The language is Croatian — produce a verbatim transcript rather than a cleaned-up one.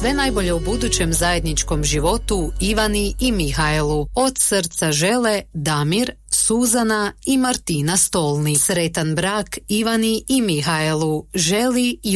sve najbolje u budućem zajedničkom životu Ivani i Mihajlu. Od srca žele Damir, Suzana i Martina Stolni. Sretan brak Ivani i Mihajlu želi